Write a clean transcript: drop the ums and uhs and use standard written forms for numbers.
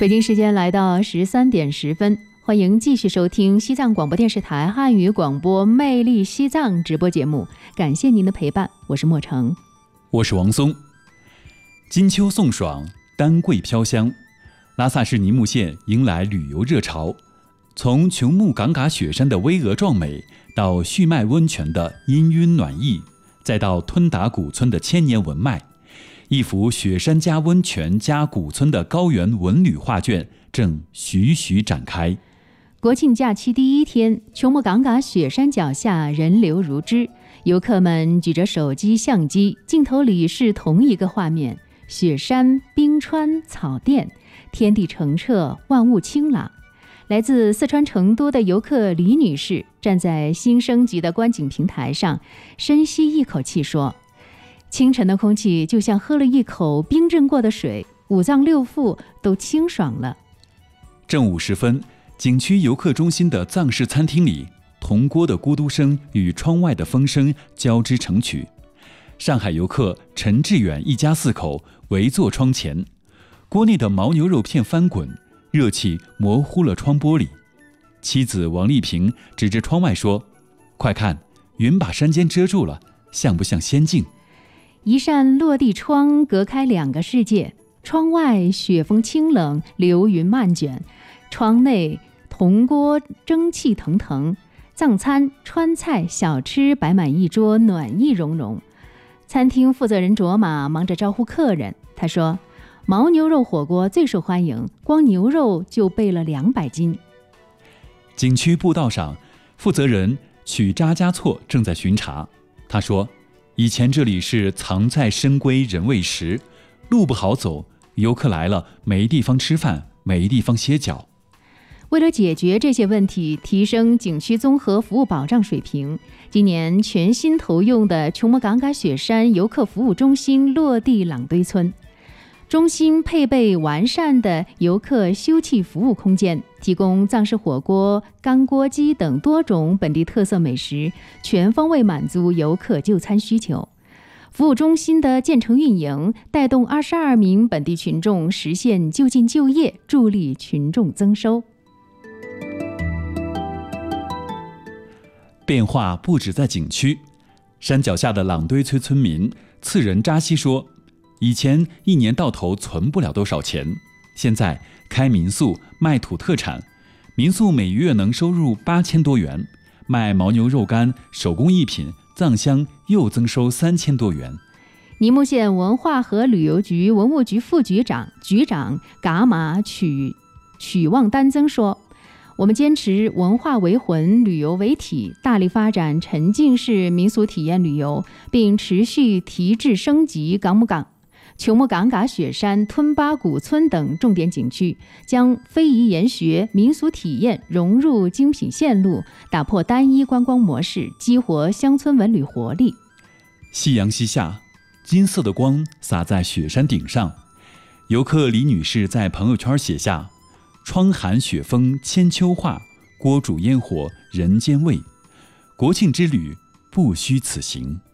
北京时间来到13:10，欢迎继续收听西藏广播电视台汉语广播《魅力西藏》直播节目，感谢您的陪伴，我是莫成， 我是王松。金秋送爽，丹桂飘香，拉萨市尼木县迎来旅游热潮。从琼木岗嘎雪山的巍峨壮美，到旭麦温泉的氤氲暖意，再到吞达古村的千年文脉，一幅雪山加温泉加古村的高原文旅画卷正徐徐展开。 国庆假期第一天，琼木岗嘎雪山脚下人流如织，游客们举着手机相机，镜头里是同一个画面：雪山、冰川、草甸，天地澄澈，万物清朗。来自四川成都的游客李女士站在新升级的观景平台上，深吸一口气说：清晨的空气就像喝了一口冰镇过的水，五脏六腑都清爽了。 正午时分，景区游客中心的藏式餐厅里，铜锅的咕嘟声与窗外的风声交织成曲。上海游客陈志远一家4口围坐窗前，锅内的牦牛肉片翻滚，热气模糊了窗玻璃。妻子王丽萍指着窗外说：快看，云把山间遮住了，像不像仙境？ 一扇落地窗隔开2个世界，窗外雪风清冷，流云漫卷，窗内铜锅蒸气腾腾，藏餐、川菜、小吃摆满一桌，暖意融融。餐厅负责人卓玛忙着招呼客人，他说：牦牛肉火锅最受欢迎，光牛肉就备了200斤。 景区步道上，负责人曲扎加措正在巡查。他说：以前这里是藏在深闺人未识，路不好走，游客来了没地方吃饭，没地方歇脚。 为了解决这些问题，提升景区综合服务保障水平，今年全新投用的琼木岗嘎雪山游客服务中心落地朗堆村。中心配备完善的游客休憩服务空间，提供藏式火锅、干锅鸡等多种本地特色美食，全方位满足游客就餐需求。服务中心的建成运营，带动22名本地群众实现就近就业，助力群众增收。 变化不止在景区，山脚下的朗堆村村民次仁扎西说：以前1年到头存不了多少钱，现在开民宿卖土特产，民宿每月能收入8000多元，卖牦牛肉干、手工艺品、藏香又增收3000多元。 尼木县文化和旅游局文物局副局长、局长噶玛曲旺丹增说：我们坚持文化为魂，旅游为体，大力发展沉浸式民俗体验旅游，并持续提质升级琼木岗嘎雪山、吞巴古村等重点景区，将非遗研学、民俗体验融入精品线路，打破单一观光模式，激活乡村文旅活力。 夕阳西下，金色的光洒在雪山顶上。游客李女士在朋友圈写下：窗含雪风千秋画，锅煮烟火人间味。国庆之旅不虚此行。